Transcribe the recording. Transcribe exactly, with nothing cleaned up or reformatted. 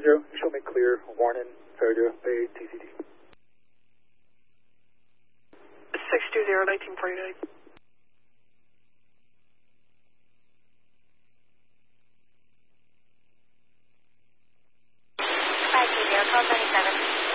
zero, you show me clear, warning, Fairview, Bay, T C D. six two zero, nineteen forty-nine. five two zero, twelve ninety-seven.